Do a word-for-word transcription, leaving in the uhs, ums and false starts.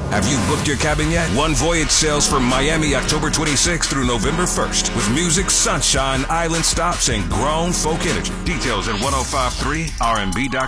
Have you booked your cabin yet? One Voyage sails from Miami October twenty-sixth through November first with music, sunshine, island stops, and grown folk energy. Details at ten fifty-three R and B dot com.